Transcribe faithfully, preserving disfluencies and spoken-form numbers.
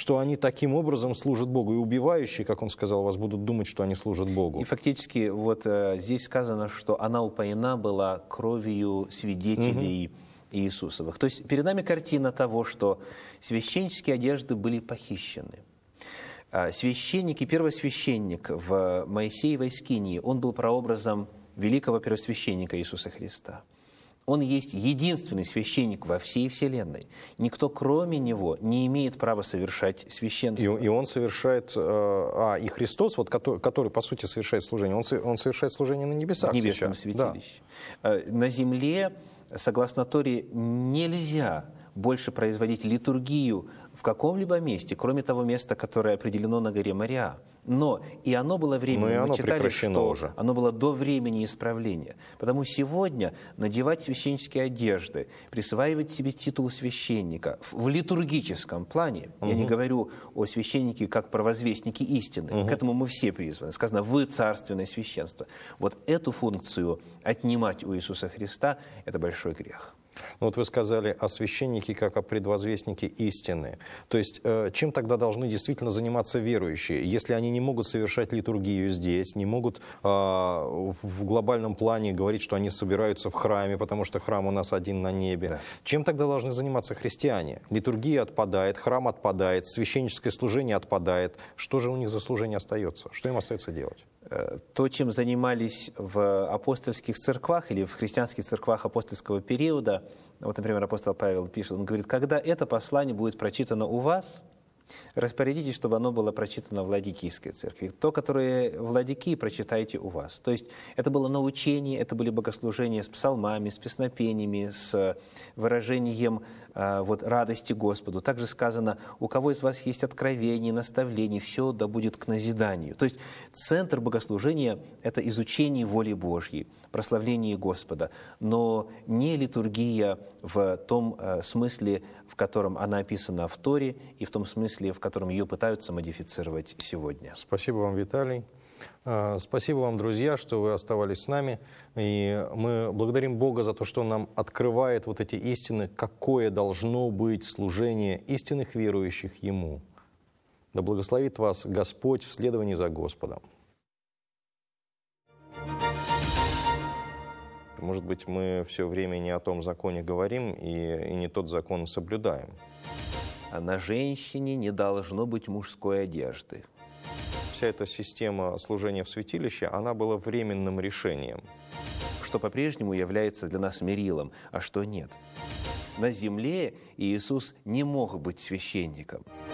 что они таким образом служат Богу. И убивающие, как он сказал, вас будут думать, что они служат Богу. И фактически вот э, здесь сказано, что она упоена была кровью свидетелей угу. Иисусовых. То есть перед нами картина того, что священнические одежды были похищены. Священник и первосвященник в Моисеевой скинии, он был прообразом великого первосвященника Иисуса Христа. Он есть единственный священник во всей вселенной. Никто, кроме него, не имеет права совершать священство. И, и он совершает, а, и Христос, вот, который, который, по сути, совершает служение, он, он совершает служение на небесах. В небесном сейчас. святилище. Да. На земле, согласно Торе, нельзя больше производить литургию в каком-либо месте, кроме того места, которое определено на горе Мориа. Но и оно было временным. Мы Мы читали, что уже. оно было до времени исправления. Потому сегодня надевать священнические одежды, присваивать себе титул священника в литургическом плане, угу. я не говорю о священнике как провозвестнике истины, угу. к этому мы все призваны. Сказано, вы царственное священство. Вот эту функцию отнимать у Иисуса Христа – это большой грех. Ну, вот вы сказали о священнике как о предвозвестнике истины. То есть э, чем тогда должны действительно заниматься верующие, если они не могут совершать литургию здесь, не могут э, в глобальном плане говорить, что они собираются в храме, потому что храм у нас один на небе. Да. Чем тогда должны заниматься христиане? Литургия отпадает, храм отпадает, священническое служение отпадает. Что же у них за служение остается? Что им остается делать? То, чем занимались в апостольских церквах или в христианских церквах апостольского периода, вот, например, апостол Павел пишет, он говорит, когда это послание будет прочитано у вас, распорядитесь, чтобы оно было прочитано в Ладикийской церкви. То, которое в Ладикии, прочитайте у вас. То есть это было научение, это были богослужения с псалмами, с песнопениями, с выражением э, вот, радости Господу. Также сказано, у кого из вас есть откровение, наставление, все да будет к назиданию. То есть центр богослужения – это изучение воли Божьей, прославление Господа, но не литургия в том э, смысле, в котором она описана в Торе, и в том смысле, в котором ее пытаются модифицировать сегодня. Спасибо вам, Виталий. Спасибо вам, друзья, что вы оставались с нами. И мы благодарим Бога за то, что Он нам открывает вот эти истины, какое должно быть служение истинных верующих Ему. Да благословит вас Господь в следовании за Господом. Может быть, мы все время не о том законе говорим и, и не тот закон соблюдаем. А на женщине не должно быть мужской одежды. Вся эта система служения в святилище, она была временным решением. Что по-прежнему является для нас мерилом, а что нет. На земле Иисус не мог быть священником.